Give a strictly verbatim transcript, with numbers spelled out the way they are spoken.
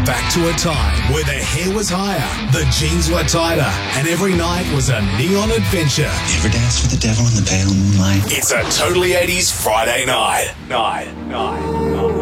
back to a time where the hair was higher, the jeans were tighter, and every night was a neon adventure. You ever dance with the devil in the pale moonlight? It's a Totally eighties Friday night. Night, night, night.